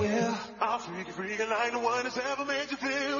Yeah. I'll freak like the one that's ever made you feel,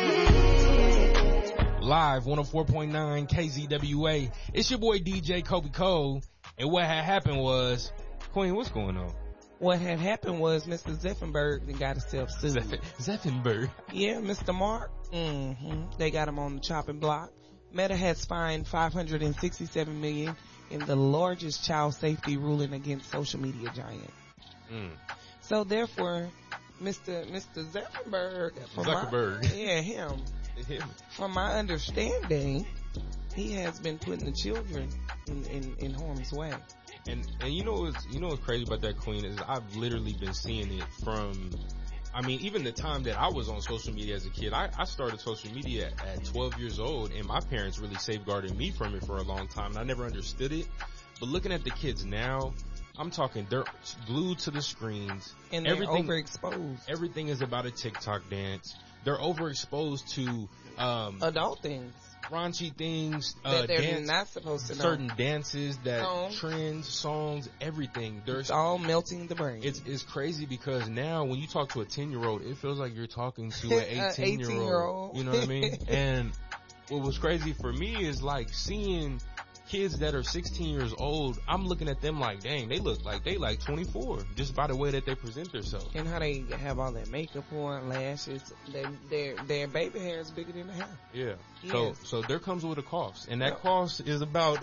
Live 104.9 KZWA. It's your boy DJ Kobe Cole. And what had happened was, Queen, what's going on? What had happened was Mr. Zeffenberg got himself sued. Zeffenberg? Yeah, Mr. Mark. They got him on the chopping block. Meta has fined $567 million in the largest child safety ruling against social media giant. So therefore, Mr. Zuckerberg. Him. From my understanding, he has been putting the children in harm's way. And you know what's crazy about that, Queen, is I've literally been seeing it from, I mean, even the time that I was on social media as a kid. I started social media at 12 years old, and my parents really safeguarded me from it for a long time, and I never understood it. But looking at the kids now, I'm talking, they're glued to the screens. And they're overexposed. Everything is about a TikTok dance. They're overexposed to adult things, raunchy things, that they're not supposed to know. Certain dances, trends, songs, everything. It's all melting the brain. It's crazy because now when you talk to a 10-year-old, it feels like you're talking to an 18-year-old. You know what I mean? And what was crazy for me is like seeing kids that are 16 years old. I'm looking at them like, dang, they look like they like 24 just by the way that they present themselves and how they have all that makeup on, lashes. Their baby hair is bigger than the hair. Yeah. Yes. So there comes with a cost, and that cost is about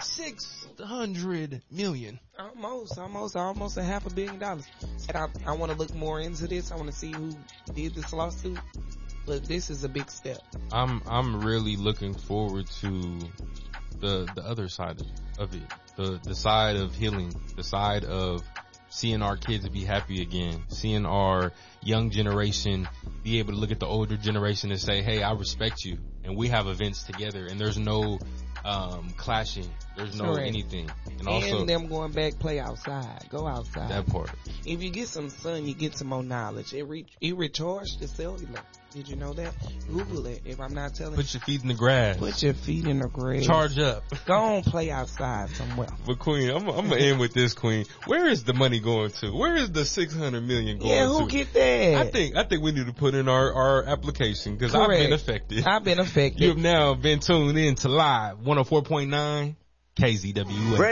$600 million. Almost $500 million. And I want to look more into this. I want to see who did this lawsuit. But this is a big step. I'm really looking forward to the other side of it, the side of healing, the side of seeing our kids be happy again, seeing our young generation be able to look at the older generation and say, hey, I respect you, and we have events together, and there's no clashing, there's no anything. And also them going back, play outside, go outside. That part. If you get some sun, you get some more knowledge. It recharged the cellular. Did you know that? Google it. If I'm not telling you. Put your feet in the grass. Put your feet in the grass. Charge up. Go on, play outside somewhere. But Queen, I'm gonna end with this, Queen. Where is the money going to? Where is the $600 million going to? Yeah, who get that? I think we need to put in our application because I've been affected. I've been affected. You've now been tuned in to Live 104.9 KZWA.